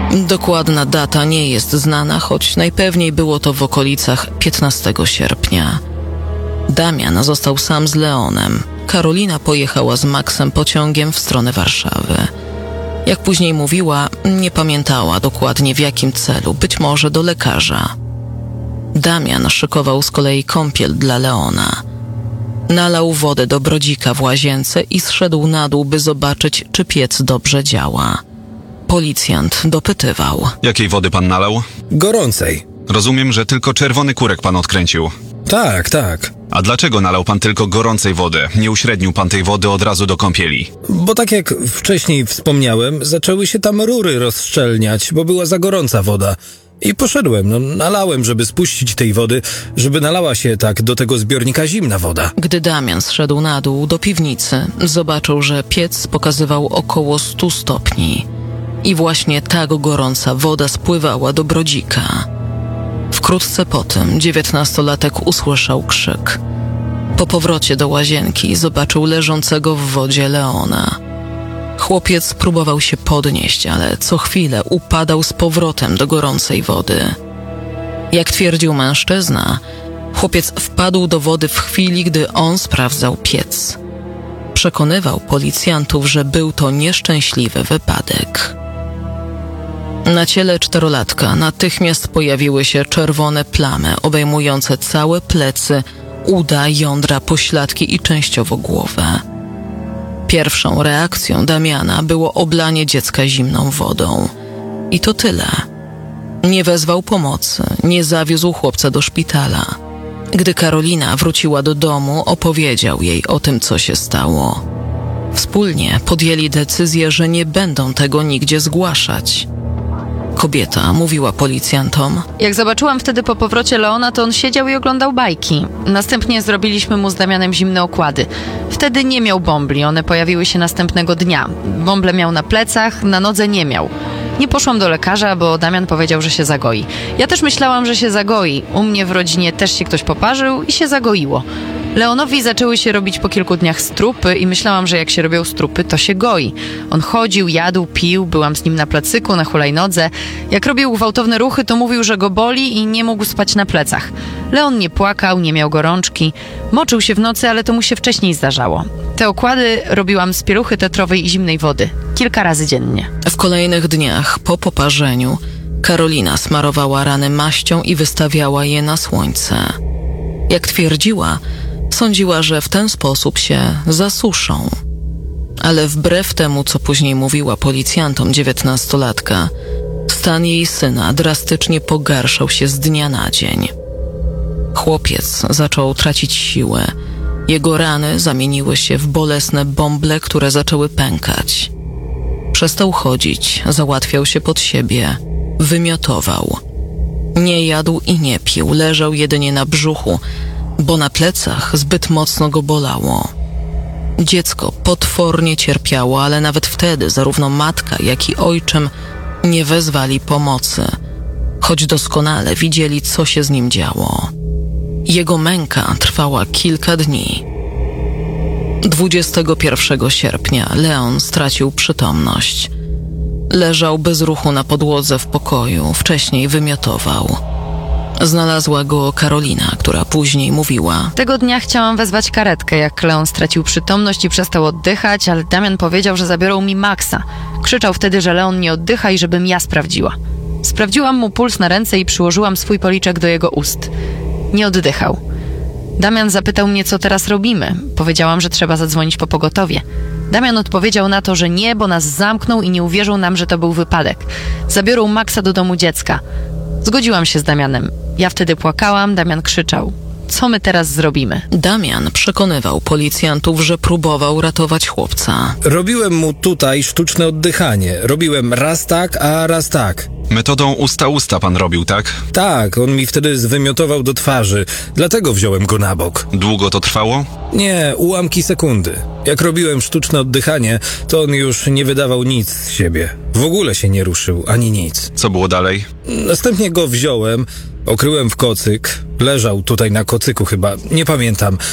Dokładna data nie jest znana, choć najpewniej było to w okolicach 15 sierpnia. Damian został sam z Leonem. Karolina pojechała z Maxem pociągiem w stronę Warszawy. Jak później mówiła, nie pamiętała dokładnie w jakim celu, być może do lekarza. Damian szykował z kolei kąpiel dla Leona. Nalał wodę do brodzika w łazience i zszedł na dół, by zobaczyć, czy piec dobrze działa. Policjant dopytywał. Jakiej wody pan nalał? Gorącej. Rozumiem, że tylko czerwony kurek pan odkręcił. Tak, tak. A dlaczego nalał pan tylko gorącej wody? Nie uśrednił pan tej wody od razu do kąpieli? Bo tak jak wcześniej wspomniałem, zaczęły się tam rury rozszczelniać, bo była za gorąca woda. I poszedłem, nalałem, żeby spuścić tej wody, żeby nalała się tak do tego zbiornika zimna woda. Gdy Damian zszedł na dół do piwnicy, zobaczył, że piec pokazywał około 100 stopni. I właśnie tak gorąca woda spływała do brodzika. Wkrótce potem 19-latek usłyszał krzyk. Po powrocie do łazienki zobaczył leżącego w wodzie Leona. Chłopiec próbował się podnieść, ale co chwilę upadał z powrotem do gorącej wody. Jak twierdził mężczyzna, chłopiec wpadł do wody w chwili, gdy on sprawdzał piec. Przekonywał policjantów, że był to nieszczęśliwy wypadek. Na ciele 4-latka natychmiast pojawiły się czerwone plamy obejmujące całe plecy, uda, jądra, pośladki i częściowo głowę. Pierwszą reakcją Damiana było oblanie dziecka zimną wodą. I to tyle. Nie wezwał pomocy, nie zawiózł chłopca do szpitala. Gdy Karolina wróciła do domu, opowiedział jej o tym, co się stało. Wspólnie podjęli decyzję, że nie będą tego nigdzie zgłaszać. Kobieta mówiła policjantom. Jak zobaczyłam wtedy po powrocie Leona, to on siedział i oglądał bajki. Następnie zrobiliśmy mu z Damianem zimne okłady. Wtedy nie miał bąbli, one pojawiły się następnego dnia. Bąble miał na plecach, na nodze nie miał. Nie poszłam do lekarza, bo Damian powiedział, że się zagoi. Ja też myślałam, że się zagoi. U mnie w rodzinie też się ktoś poparzył i się zagoiło. Leonowi zaczęły się robić po kilku dniach strupy i myślałam, że jak się robią strupy, to się goi. On chodził, jadł, pił, byłam z nim na placyku, na hulajnodze. Jak robił gwałtowne ruchy, to mówił, że go boli i nie mógł spać na plecach. Leon nie płakał, nie miał gorączki. Moczył się w nocy, ale to mu się wcześniej zdarzało. Te okłady robiłam z pieluchy tetrowej i zimnej wody. Kilka razy dziennie. W kolejnych dniach po poparzeniu Karolina smarowała rany maścią i wystawiała je na słońce. Jak twierdziła, sądziła, że w ten sposób się zasuszą. Ale wbrew temu, co później mówiła policjantom 19-latka, stan jej syna drastycznie pogarszał się z dnia na dzień. Chłopiec zaczął tracić siłę. Jego rany zamieniły się w bolesne bąble, które zaczęły pękać. Przestał chodzić, załatwiał się pod siebie, wymiotował. Nie jadł i nie pił, leżał jedynie na brzuchu, bo na plecach zbyt mocno go bolało. Dziecko potwornie cierpiało, ale nawet wtedy zarówno matka, jak i ojczym nie wezwali pomocy, choć doskonale widzieli, co się z nim działo. Jego męka trwała kilka dni. 21 sierpnia Leon stracił przytomność. Leżał bez ruchu na podłodze w pokoju, wcześniej wymiotował. Znalazła go Karolina, która później mówiła. Tego dnia chciałam wezwać karetkę, jak Leon stracił przytomność i przestał oddychać, ale Damian powiedział, że zabiorą mi Maxa. Krzyczał wtedy, że Leon nie oddycha i żebym ja sprawdziła. Sprawdziłam mu puls na ręce i przyłożyłam swój policzek do jego ust. Nie oddychał. Damian zapytał mnie, co teraz robimy. Powiedziałam, że trzeba zadzwonić po pogotowie. Damian odpowiedział na to, że nie, bo nas zamknął i nie uwierzył nam, że to był wypadek. Zabiorą Maxa do domu dziecka. Zgodziłam się z Damianem. Ja wtedy płakałam, Damian krzyczał. Co my teraz zrobimy? Damian przekonywał policjantów, że próbował ratować chłopca. Robiłem mu tutaj sztuczne oddychanie. Robiłem raz tak, a raz tak. Metodą usta-usta pan robił, tak? Tak, on mi wtedy zwymiotował do twarzy. Dlatego wziąłem go na bok. Długo to trwało? Nie, ułamki sekundy. Jak robiłem sztuczne oddychanie, to on już nie wydawał nic z siebie. W ogóle się nie ruszył, ani nic. Co było dalej? Następnie go wziąłem, okryłem w kocyk. Leżał tutaj na kocyku chyba, nie pamiętam.